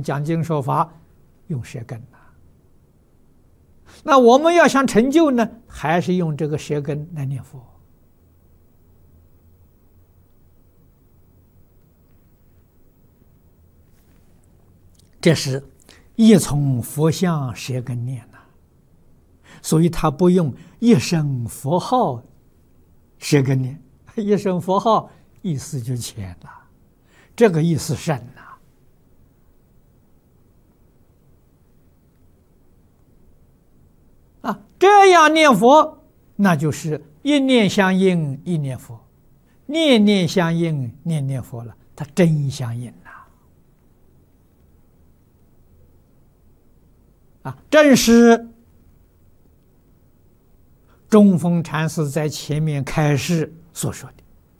讲经说法，用舌根呐。那我们要想成就呢，还是用这个舌根来念佛。这是一从佛像舌根念呐，所以他不用一声佛号舌根念，一声佛号意思就浅了，这个意思深呐。这样念佛，那就是一念相应一念佛，念念相应念念佛了，它真相应呐。正是中峰禅师在前面开示所说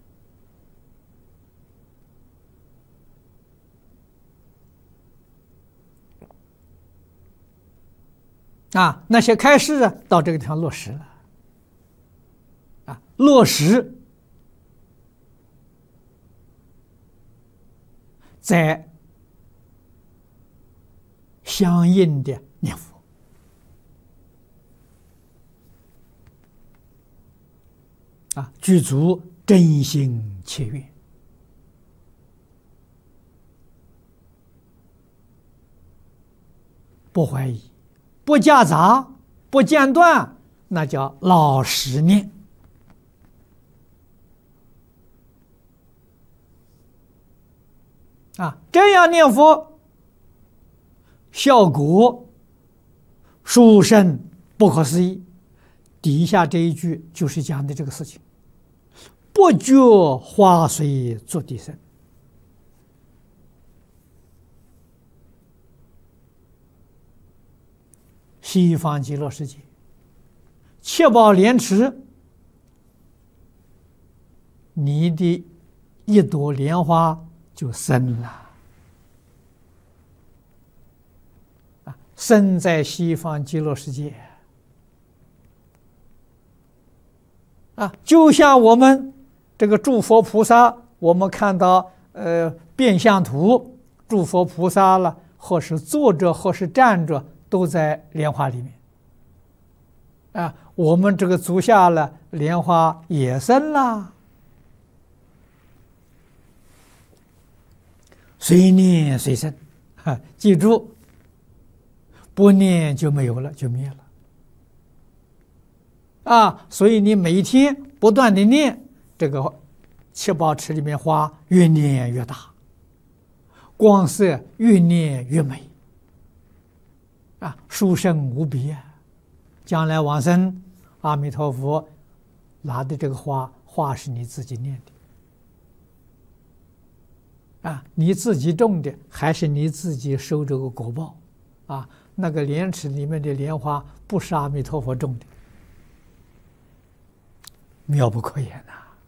的。那些开示到这个地方落实了，落实在相应的念佛，具足真心切愿，不怀疑，不夹杂，不间断，那叫老实念。这样念佛，效果殊胜不可思议。底下这一句就是讲的这个事情，不觉花随作地生。西方极乐世界，七宝莲池，你的一朵莲花就生了。生在西方极乐世界，就像我们这个诸佛菩萨，我们看到变相图，诸佛菩萨了，或是坐着，或是站着，都在莲花里面。我们这个足下了，莲花也生了，随念随生。记住，不念就没有了，就灭了。所以你每一天不断的念，这个七宝池里面花越念越大，光色越念越美，殊胜无比啊！将来往生，阿弥陀佛拿的这个花是你自己念的，你自己种的，还是你自己收这个果报？那个莲池里面的莲花不是阿弥陀佛种的，妙不可言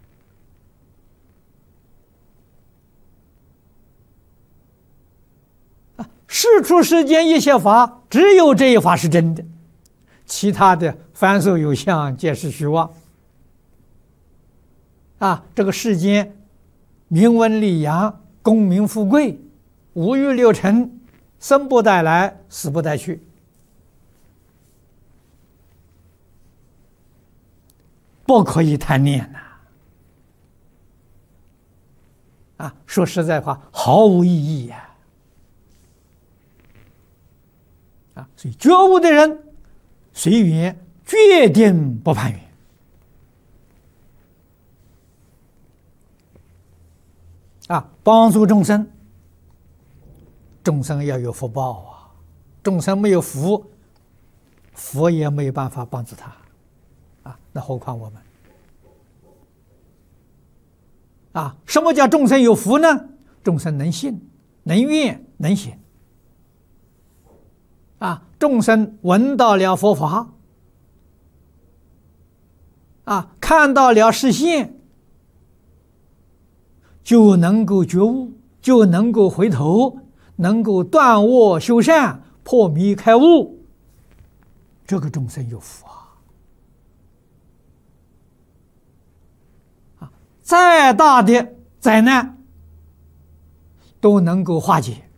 世出世间一切法，只有这一法是真的，其他的凡所有相，皆是虚妄。这个世间名闻利养、功名富贵、五欲六尘，生不带来，死不带去，不可以贪念说实在话，毫无意义呀。所以觉悟的人随缘，决定不攀缘。帮助众生，众生要有福报众生没有福，佛也没有办法帮助他那何况我们什么叫众生有福呢？众生能信、能愿、能行众生闻到了佛法看到了实现，就能够觉悟，就能够回头，能够断恶修善，破迷开悟，这个众生有福再大的灾难都能够化解